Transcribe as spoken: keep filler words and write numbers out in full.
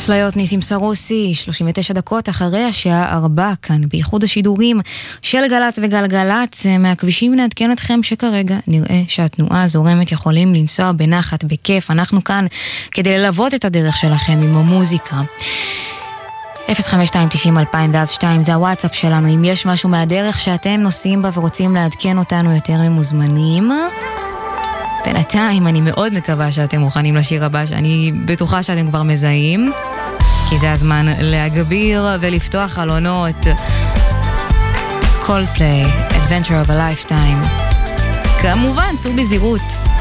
אשליות ניסים סרוסי, שלושים ותשע דקות אחרי השעה ארבע, כאן בייחוד השידורים של גלץ וגלגלץ. מהכבישים נעדכן אתכם שכרגע נראה שהתנועה זורמת, יכולים לנסוע בנחת, בכיף. אנחנו כאן כדי ללוות את הדרך שלכם עם המוזיקה. אפס חמש שתיים תשעים אלפיים ואז שתיים זה הוואטסאפ שלנו. אם יש משהו מהדרך שאתם נוסעים בה ורוצים לעדכן אותנו, יותר ממוזמנים. בינתיים אני מאוד מקווה שאתם מוכנים לשיר הבא, שאני בטוחה שאתם כבר מזהים, כי זה הזמן להגביר ולפתוח חלונות. Coldplay, Adventure of a Lifetime. כמובן, סעו בזהירות.